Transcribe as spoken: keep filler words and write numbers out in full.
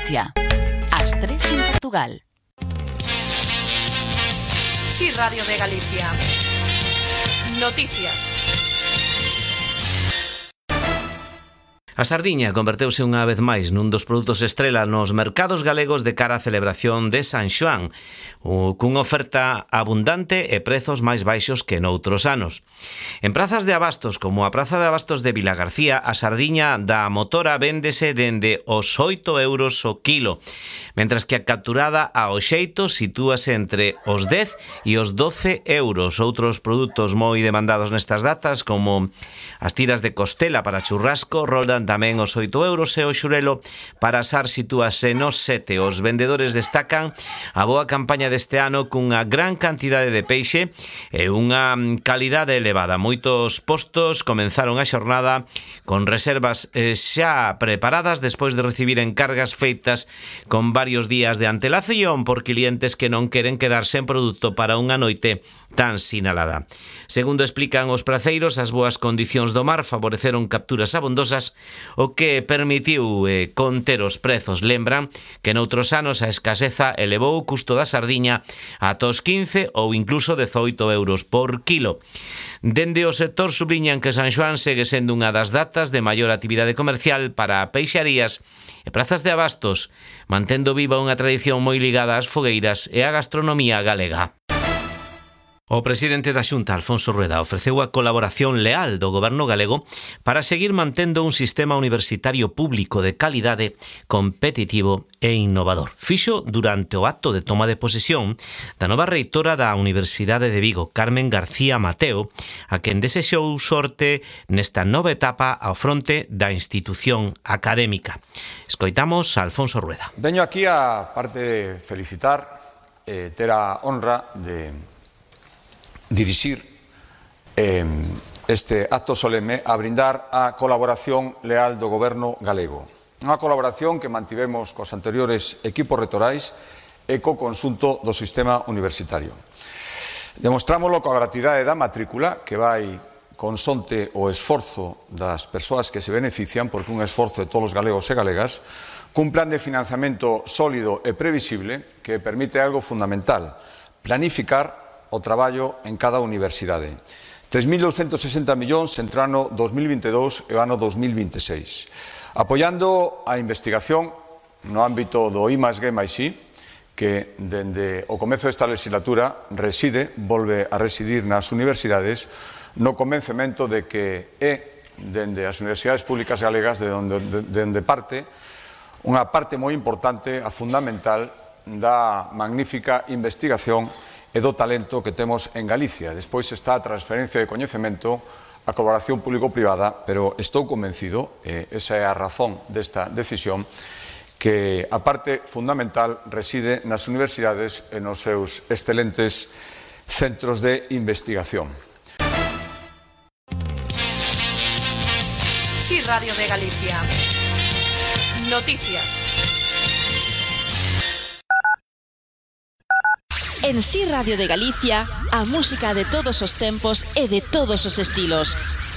Galicia. As tres en Portugal. Sí, Radio de Galicia. Noticias. A sardiña converteuse unha vez máis nun dos produtos estrela nos mercados galegos de cara á celebración de San Xoán, cunha oferta abundante e prezos máis baixos que noutros anos. En prazas de abastos como a Praza de Abastos de Vilagarcía, a sardiña da motora véndese dende os oito euros o kilo, mentras que a capturada ao xeito sitúase entre os dez e os doce euros. Outros produtos moi demandados nestas datas, como as tiras de costela para churrasco, roldan tamén os oito euros e o xurelo para asar sitúase nos sete. Os vendedores destacan a boa campaña deste ano cunha gran cantidade de peixe e unha calidade elevada. Moitos postos comenzaron a xornada con reservas xa preparadas despois de recibir encargas feitas con varios días de antelación por clientes que non queren quedar sen produto para unha noite tan sinalada. Segundo explican os praceiros, as boas condicións do mar favoreceron capturas abondosas, o que permitiu eh, conter os prezos. Lembran que noutros anos a escaseza elevou o custo da sardiña ata os quince ou incluso dezoito euros por kilo. Dende o sector subliñan que San Xoán segue sendo unha das datas de maior actividade comercial para peixarías e prazas de abastos, mantendo viva unha tradición moi ligada ás fogueiras e á gastronomía galega. O presidente da Xunta, Alfonso Rueda, ofreceu a colaboración leal do goberno galego para seguir mantendo un sistema universitario público de calidade, competitivo e innovador. Fixo durante o acto de toma de posesión da nova reitora da Universidade de Vigo, Carmen García Mateo, a quen desexou sorte nesta nova etapa ao fronte da institución académica. Escoitamos a Alfonso Rueda. Veño aquí a parte de felicitar, eh, ter a honra de dirixir eh, este acto solemne a brindar a colaboración leal do goberno galego. Unha colaboración que mantivemos cos anteriores equipos rectorais e co conxunto do sistema universitario. Demostrámoslo coa gratuidade da matrícula, que vai consonte o esforzo das persoas que se benefician, porque un esforzo de todos os galegos e galegas, cun plan de financiamento sólido e previsible que permite algo fundamental: planificar o traballo en cada universidade. tres mil douscentos sesenta millóns entre o ano dos mil vinte e dous e o ano dos mil vinte e seis. Apoiando a investigación no ámbito do I máis G máis I, que dende o comezo desta legislatura reside, volve a residir nas universidades, no convencemento de que é dende as universidades públicas galegas de onde, de, de onde parte unha parte moi importante, a fundamental, da magnífica investigación e do talento que temos en Galicia. Despois está a transferencia de coñecemento, a colaboración público-privada, pero estou convencido, e esa é a razón desta decisión, que a parte fundamental reside nas universidades e nos seus excelentes centros de investigación. Sí, Radio de Galicia. Noticias. En Sí Radio de Galicia, a música de todos os tempos e de todos os estilos.